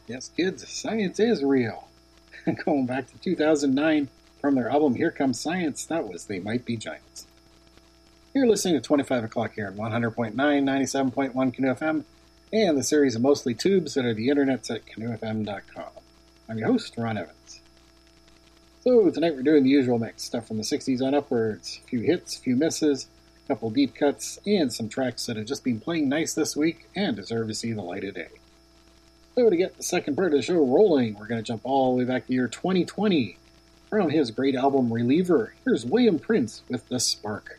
Yes, kids, science is real. Going back to 2009, from their album Here Comes Science, that was They Might Be Giants. You're listening to 25 o'clock here on 100.9, 97.1 Canoe FM, and the series of mostly tubes that are the internets at canoefm.com. I'm your host, Ron Evans. So tonight we're doing the usual mix, stuff from the 60s on upwards, a few hits, a few misses, a couple deep cuts, and some tracks that have just been playing nice this week and deserve to see the light of day. So to get the second part of the show rolling, we're going to jump all the way back to the year 2020. From his great album Reliever, here's William Prince with The Spark.